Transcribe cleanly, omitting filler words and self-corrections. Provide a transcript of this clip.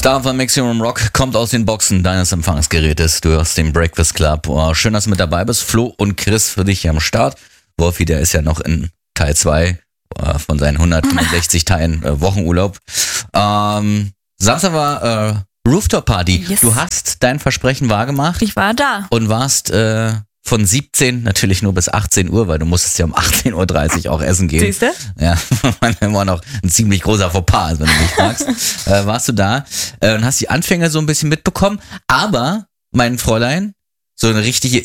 Star von Maximum Rock kommt aus den Boxen deines Empfangsgerätes. Du hörst den Breakfast Club. Oh, schön, dass du mit dabei bist. Flo und Chris für dich hier am Start. Wolfi, der ist ja noch in Teil 2 von seinen 165 Teilen Wochenurlaub. Samstag war Rooftop-Party. Yes. Du hast dein Versprechen wahrgemacht. Ich war da. Und warst von 17 natürlich nur bis 18 Uhr, weil du musstest ja um 18.30 Uhr auch essen gehen. Siehst du? Ja, immer noch ein ziemlich großer Fauxpas, wenn du mich fragst. Warst du da und hast die Anfänge so ein bisschen mitbekommen. Aber, mein Fräulein, so eine richtige